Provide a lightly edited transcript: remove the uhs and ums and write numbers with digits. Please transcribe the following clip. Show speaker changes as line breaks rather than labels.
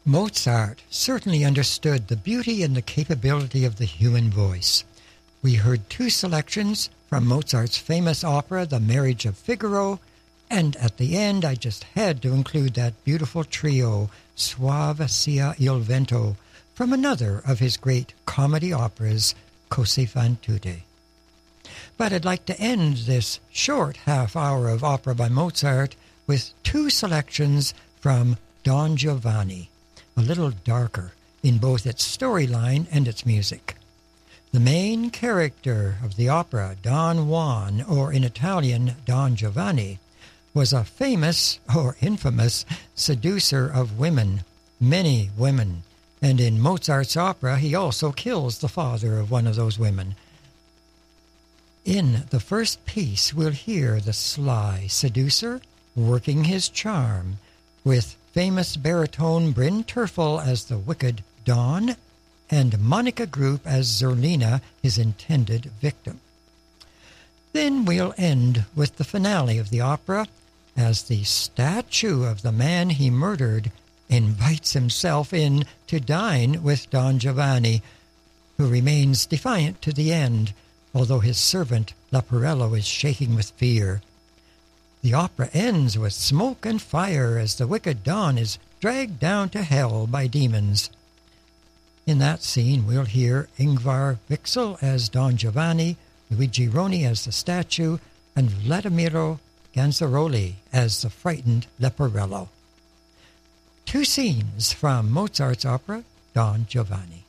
Mozart certainly understood the beauty and the capability of the human voice. We heard two selections from Mozart's famous opera, The Marriage of Figaro, and at the end I just had to include that beautiful trio, Suave sia il vento, from another of his great comedy operas, Cose fan tutte. But I'd like to end this short half hour of opera by Mozart with two selections from Don Giovanni, a little darker in both its storyline and its music. The main character of the opera, Don Juan, or in Italian, Don Giovanni, was a famous or infamous seducer of women, many women, and in Mozart's opera he also kills the father of one of those women. In the first piece we'll hear the sly seducer working his charm, with famous baritone Bryn Terfel as the wicked Don, and Monica Group as Zerlina, his intended victim. Then we'll end with the finale of the opera, as the statue of the man he murdered invites himself in to dine with Don Giovanni, who remains defiant to the end, although his servant Leporello is shaking with fear. The opera ends with smoke and fire as the wicked Don is dragged down to hell by demons. In that scene, we'll hear Ingvar Wixel as Don Giovanni, Luigi Roni as the statue, and Vladimiro Ganzaroli as the frightened Leporello. Two scenes from Mozart's opera, Don Giovanni.